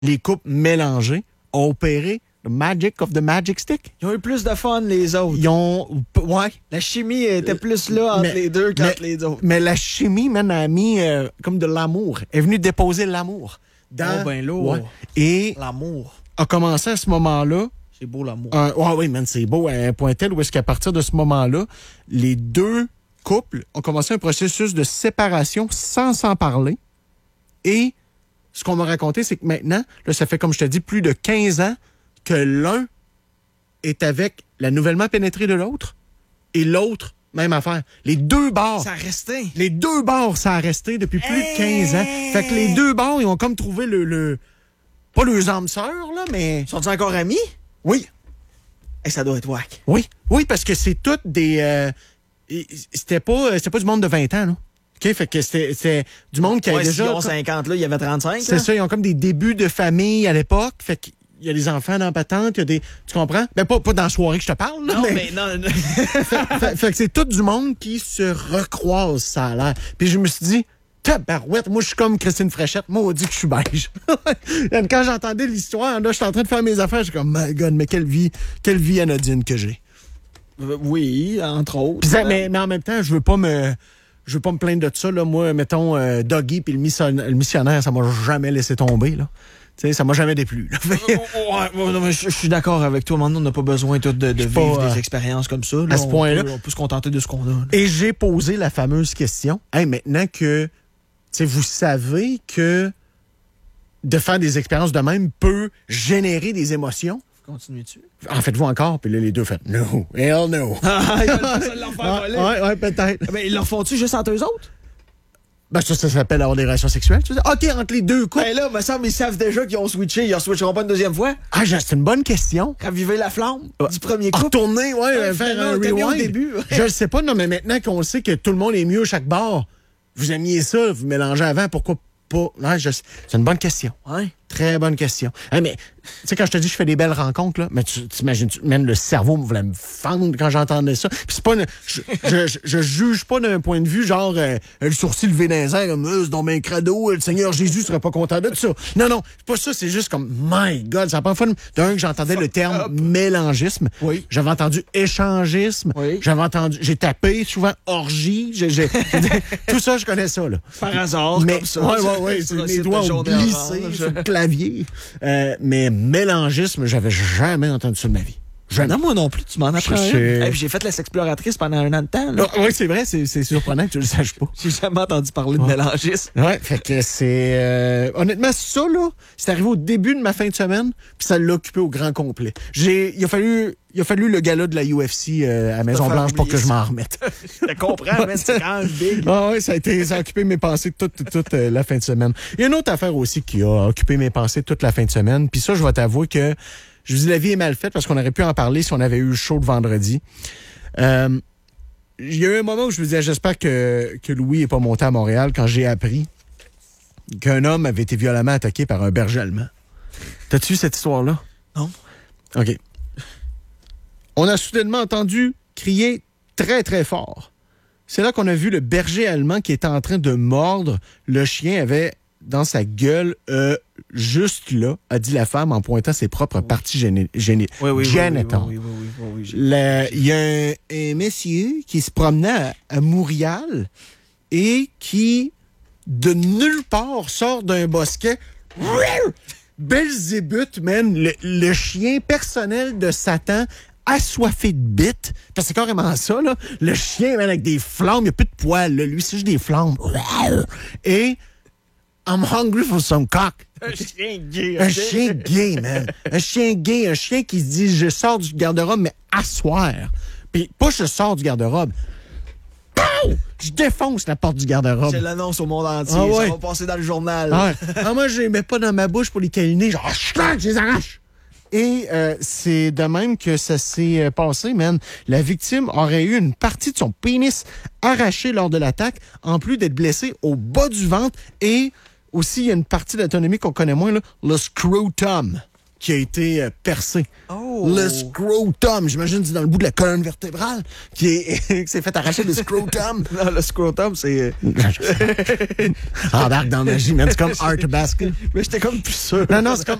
les couples mélangés ont opéré the magic of the magic stick. Ils ont eu plus de fun, les autres. Ouais. La chimie était plus là entre les deux qu'entre les autres. Mais la chimie, man, a mis comme de l'amour. Elle est venue déposer l'amour. Oh, ben lourd. Ouais. Et l'amour. a commencé à ce moment-là. C'est beau, l'amour. Oui, man, c'est beau à un point tel où est-ce qu'à partir de ce moment-là, les deux couples ont commencé un processus de séparation sans s'en parler. Et ce qu'on m'a raconté, c'est que maintenant, là, ça fait, comme je te dis, plus de 15 ans que l'un est avec la nouvellement pénétrée de l'autre et l'autre, même affaire. Les deux bars. Ça a resté. Les deux bars, ça a resté depuis plus de 15 ans. Fait que les deux bars, ils ont comme trouvé pas leurs âmes sœurs, là, mais... Sont-ils encore amis? Oui. Ça doit être whack. Oui, parce que c'est toutes des... C'était pas du monde de 20 ans, là. OK, fait que c'était du monde qui avait déjà... Ils ont 50, là, il y avait 35. C'est ça, ils ont comme des débuts de famille à l'époque. Fait qu'il y a des enfants dans la patente, il y a des... Tu comprends? Ben, pas dans la soirée que je te parle, là, non, mais non. fait que c'est tout du monde qui se recroise, ça a l'air. Puis je me suis dit, tabarouette, moi, je suis comme Christine Fréchette. Moi, on dit que je suis beige. Quand j'entendais l'histoire, là, j'étais en train de faire mes affaires, je suis comme, my God, mais quelle vie anodine que j'ai. Oui, entre autres. Puis mais en même temps, je veux pas me plaindre de ça, là. Moi, mettons, Doggy puis le missionnaire, ça m'a jamais laissé tomber, là. Tu sais, ça m'a jamais déplu. Je suis d'accord avec toi. Maintenant, on n'a pas besoin de vivre des expériences comme ça. Là, à ce point-là. On peut se contenter de ce qu'on a. Là. Et j'ai posé la fameuse question. Hey, maintenant que vous savez que de faire des expériences de même peut générer des émotions. Continuez-tu? En faites-vous encore? Puis là, les deux font « No, hell no! » Ils veulent pas se leur faire voler. Ouais, peut-être. Mais ils leur font-tu juste entre eux autres? Ben, ça s'appelle avoir des relations sexuelles. Tu veux dire? OK, entre les deux couples. Ben là, me semble, ils savent déjà qu'ils ont switché. Ils ne switcheront pas une deuxième fois. Ah, c'est une bonne question. Raviver la flamme du premier couple. Retourner, faire un rewind. Au début. Je le sais pas, non, mais maintenant qu'on sait que tout le monde est mieux chaque bar, vous aimiez ça, vous mélangez avant, pourquoi pas? Non, c'est une bonne question. Ouais. Très bonne question. Hey, mais, tu sais, quand je te dis que je fais des belles rencontres, là, mais tu t'imagines, même le cerveau voulait me fendre quand j'entendais ça. Puis c'est pas je juge pas d'un point de vue genre le sourcil levé dans les airs, comme c'est dans mes crado, le Seigneur Jésus serait pas content de ça. Non, c'est pas ça, c'est juste comme my God, c'est la première fois d'un que j'entendais le terme mélangisme. Oui. J'avais entendu échangisme. Oui. J'ai tapé souvent orgie. Tout ça, je connais ça, là. Par hasard, mais, comme ça. Ouais, les doigts ont glissé sur le clavier. Mais mélangisme, j'avais jamais entendu ça de ma vie. Non, moi non plus, tu m'en apprends. J'ai fait la sexploratrice pendant un an de temps. Oui, c'est vrai, c'est surprenant que tu le saches pas. J'ai jamais entendu parler de mélangisme. Ouais, fait que c'est... honnêtement, ça, là, c'est arrivé au début de ma fin de semaine, puis ça l'a occupé au grand complet. Il a fallu le gala de la UFC à Maison-Blanche pour que je m'en remette. Je comprends, mais c'est quand même big. Ah oui, ça a occupé mes pensées toute la fin de semaine. Il y a une autre affaire aussi qui a occupé mes pensées toute la fin de semaine, puis ça, je vais t'avouer que je vous dis, la vie est mal faite parce qu'on aurait pu en parler si on avait eu le show de vendredi. Il y a eu un moment où je me disais, j'espère que Louis n'est pas monté à Montréal quand j'ai appris qu'un homme avait été violemment attaqué par un berger allemand. T'as-tu vu cette histoire-là? Non. OK. On a soudainement entendu crier très, très fort. C'est là qu'on a vu le berger allemand qui était en train de mordre. Le chien avait dans sa gueule, juste là, a dit la femme en pointant ses propres parties génitales. Il y a un monsieur qui se promenait à Montréal et qui, de nulle part, sort d'un bosquet. Belzébuth, man, le chien personnel de Satan, assoiffé de bites. Parce que c'est carrément ça, là. Le chien, man, avec des flammes, il n'y a plus de poils, là. Lui, c'est juste des flammes. Et I'm hungry for some cock. Un chien gay. Un chien gay, man. Un chien gay, un chien qui se dit, je sors du garde-robe, mais à soir. Puis pas je sors du garde-robe. Pow! Je défonce la porte du garde-robe. Je l'annonce au monde entier. Ah ouais. Ça va passer dans le journal. Moi, je les mets pas dans ma bouche pour les câliner. Genre, je les arrache. Et c'est de même que ça s'est passé, man. La victime aurait eu une partie de son pénis arrachée lors de l'attaque, en plus d'être blessée au bas du ventre. Et aussi, il y a une partie de l'anatomie qu'on connaît moins, là, le scrotum. qui a été percé. Oh. Le scrotum, j'imagine que c'est dans le bout de la colonne vertébrale qui s'est fait arracher le scrotum. Non, le scrotum, c'est... Embarque dans la magie, man. C'est comme Art Baskin. Mais j'étais comme plus sûr. Non, c'est comme